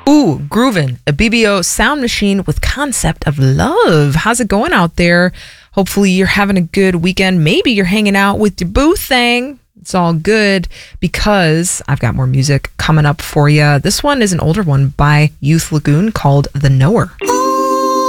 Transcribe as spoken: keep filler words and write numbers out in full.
Ooh, Groovin', a B B O sound machine with concept of love. How's it going out there? Hopefully you're having a good weekend. Maybe you're hanging out with your boo thing. It's all good because I've got more music coming up for you. This one is an older one by Youth Lagoon called The Knower.